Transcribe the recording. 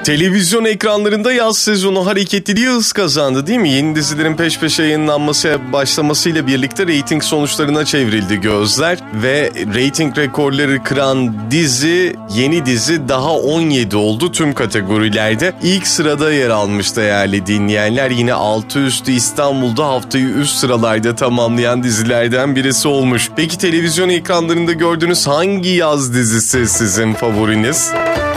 Televizyon ekranlarında yaz sezonu hareketliliği hız kazandı değil mi? Yeni dizilerin peş peşe yayınlanmasına başlamasıyla birlikte reyting sonuçlarına çevrildi gözler. Ve reyting rekorları kıran yeni dizi Daha 17 oldu tüm kategorilerde. İlk sırada yer almış değerli dinleyenler. Yine altı üstü İstanbul'da haftayı üst sıralarda tamamlayan dizilerden birisi olmuş. Peki televizyon ekranlarında gördüğünüz hangi yaz dizisi sizin favoriniz?